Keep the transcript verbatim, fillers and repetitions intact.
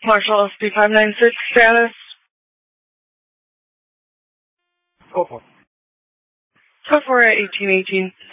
Marshall S P five nine six status. Go for it. So for at eighteen eighteen.